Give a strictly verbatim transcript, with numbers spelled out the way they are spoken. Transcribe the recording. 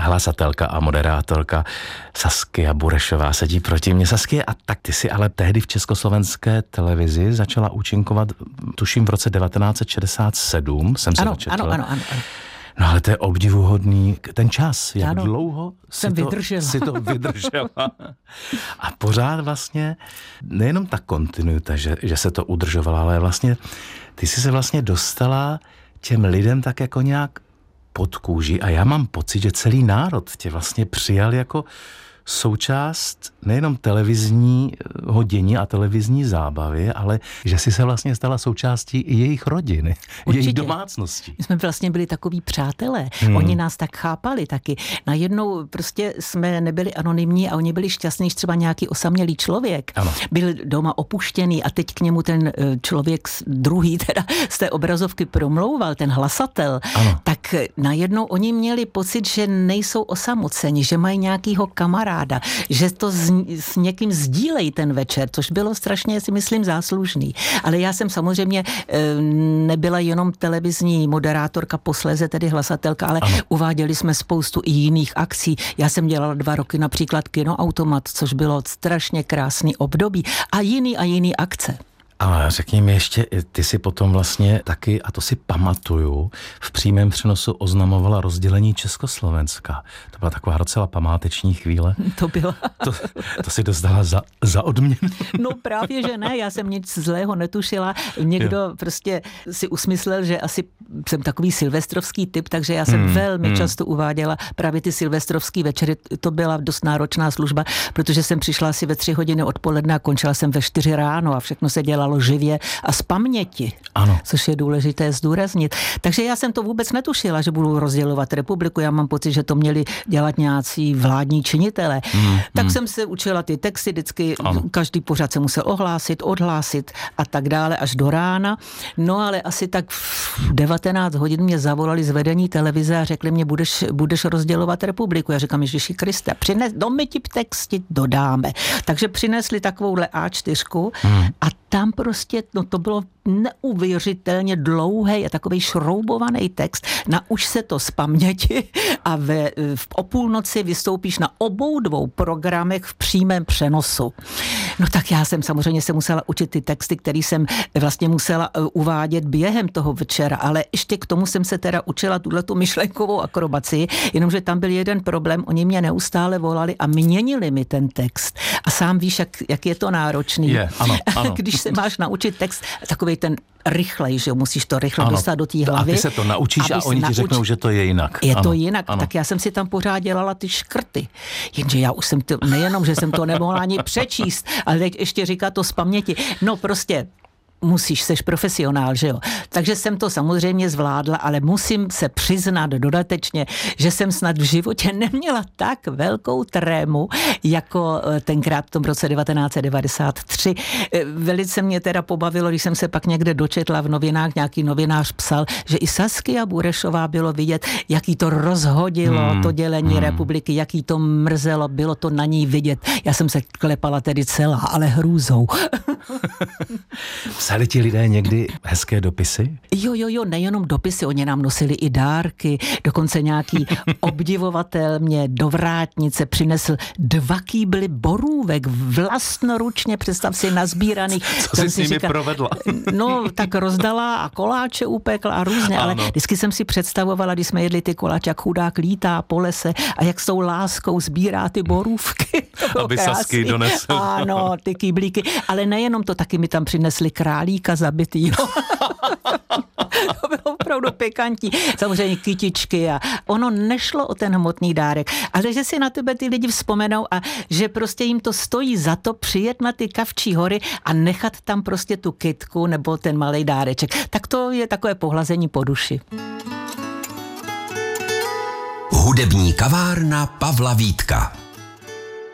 hlasatelka a moderátorka Saskia Burešová sedí proti mně. Saskia, a tak ty si ale tehdy v československé televizi začala účinkovat, tuším v roce devatenáct set šedesát sedm, jsem se ano, dočetla. ano, ano, ano. No ale to je obdivuhodný, ten čas, jak ano, dlouho jsem si to, vydržela. si to vydržela. A pořád vlastně, nejenom ta kontinuita, že, že se to udržovala, ale vlastně ty jsi se vlastně dostala těm lidem tak jako nějak pod kůži a já mám pocit, že celý národ tě vlastně přijal jako součást nejenom televizního dění a televizní zábavy, ale že jsi se vlastně stala součástí i jejich rodiny, Určitě. jejich domácnosti. My jsme vlastně byli takoví přátelé. Hmm. Oni nás tak chápali taky. Najednou prostě jsme nebyli anonymní a oni byli šťastní, že třeba nějaký osamělý člověk ano. byl doma opuštěný a teď k němu ten člověk druhý teda z té obrazovky promlouval, ten hlasatel, ano. tak najednou oni měli pocit, že nejsou osamoceni, že mají nějakýho kamaráda, že to s, s někým sdílejí ten večer, což bylo strašně, si myslím, záslužný. Ale já jsem samozřejmě nebyla jenom televizní moderátorka, posléze tedy hlasatelka, ale ano. uváděli jsme spoustu i jiných akcí. Já jsem dělala dva roky například Kinoautomat, což bylo strašně krásný období a jiný a jiný akce. Ale řekni mi ještě, ty si potom vlastně taky, a to si pamatuju, v přímém přenosu oznamovala rozdělení Československa. To byla taková docela památeční chvíle. To byla. To, to si dostala za, za odměnu. No právě, že ne, já jsem nic zlého netušila. Někdo jo. prostě si usmyslel, že asi jsem takový silvestrovský typ, takže já jsem hmm, velmi hmm. často uváděla právě ty silvestrovský večery. To byla dost náročná služba, protože jsem přišla asi ve tři hodiny odpoledne a končila jsem ve čtyři ráno a všechno se dělalo živě a z paměti, ano. což je důležité zdůraznit. Takže já jsem to vůbec netušila, že budu rozdělovat republiku. Já mám pocit, že to měli dělat nějací vládní činitelé. Hmm, tak hmm. jsem se učila ty texty, vždycky ano. každý pořad se musel ohlásit, odhlásit a tak dále až do rána. No ale asi tak v devatenáct hodin mě zavolali z vedení televize a řekli mě, budeš, budeš rozdělovat republiku. Já říkám, Ježiši Kriste, přines, do my ti texty dodáme. Takže přinesli takovouhle á čtyři hmm. a tam prostě, no to bylo neuvěřitelně dlouhý a takovej šroubovaný text. Nauč se to z paměti a ve, v o půlnoci vystoupíš na obou dvou programech v přímém přenosu. No tak já jsem samozřejmě se musela učit ty texty, které jsem vlastně musela uvádět během toho večera, ale ještě k tomu jsem se teda učila tuhletu myšlenkovou akrobaci, jenomže tam byl jeden problém, oni mě neustále volali a měnili mi ten text. A sám víš, jak, jak je to náročný. Je, ano, ano. Když se máš naučit text, takovej ten rychlej, že jo, musíš to rychle ano. dostat do té hlavy. A ty se to naučíš a oni ti nauč... řeknou, že to je jinak. Je ano. to jinak, ano. tak já jsem si tam pořád dělala ty škrty. Jenže já už jsem to, nejenom, že jsem to nemohla ani přečíst, ale teď ještě říká to z paměti. No prostě musíš, seš profesionál, že jo. Takže jsem to samozřejmě zvládla, ale musím se přiznat dodatečně, že jsem snad v životě neměla tak velkou trému, jako tenkrát v tom roce devatenáct set devadesát tři. Velice mě teda pobavilo, když jsem se pak někde dočetla v novinách, nějaký novinář psal, že i Saskia Burešová bylo vidět, jaký to rozhodilo, hmm. to dělení hmm. republiky, jaký to mrzelo, bylo to na ní vidět. Já jsem se klepala tedy celá, ale hrůzou. Psali ti lidé někdy hezké dopisy? Jo, jo, jo, nejenom dopisy, oni nám nosili i dárky, dokonce nějaký obdivovatel mě do vrátnice přinesl dva kýbly borůvek vlastnoručně, představ si, nazbíraných. Co jsi s nimi říká, provedla? No, tak rozdala a koláče upekla a různě, ano. ale vždycky jsem si představovala, když jsme jedli ty koláče, jak chudák lítá po lese a jak s tou láskou sbírá ty borůvky. Aby Sasky donesl. Ano, ty kýblíky, ale nejenom to, taky mi tam přinesli králíka zabitýho. To bylo opravdu pikantní. Samozřejmě kytičky a ono nešlo o ten hmotný dárek, ale že si na tebe ty lidi vzpomenou a že prostě jim to stojí za to přijet na ty Kavčí hory a nechat tam prostě tu kytku nebo ten malej dáreček. Tak to je takové pohlazení po duši. Hudební kavárna Pavla Vítka.